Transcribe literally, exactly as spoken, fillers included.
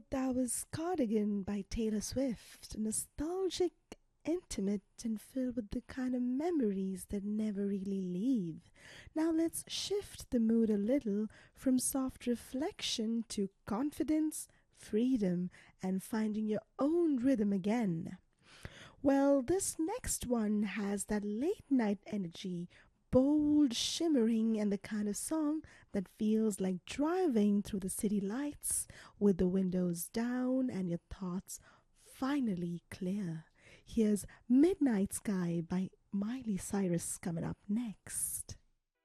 that was Cardigan by Taylor Swift. Nostalgic, intimate, and filled with the kind of memories that never really leave. Now let's shift the mood a little from soft reflection to confidence, freedom, and finding your own rhythm again. Well, this next one has that late night energy, bold, shimmering, and the kind of song that feels like driving through the city lights with the windows down and your thoughts finally clear. Here's Midnight Sky by Miley Cyrus coming up next.